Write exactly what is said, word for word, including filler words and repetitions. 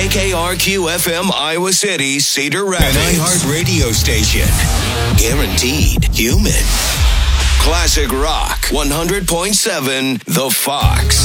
K K R Q F M Iowa City, Cedar Rapids. An iHeart radio station. Guaranteed human. Classic Rock one hundred point seven The Fox.